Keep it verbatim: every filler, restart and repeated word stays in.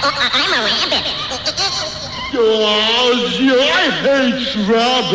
I'm a rabbit. Oh, gee, I hate rabbits.